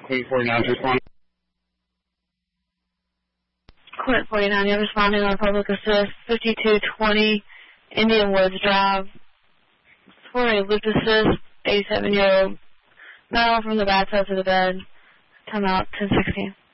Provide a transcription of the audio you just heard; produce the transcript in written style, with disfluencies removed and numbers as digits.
Queen 49 responding. Quint 49, you're responding on public assist, 5220 Indian Woods Drive. For a loop assist, 87-year-old, fell from the bathtub to the bed. Time out, 10:16.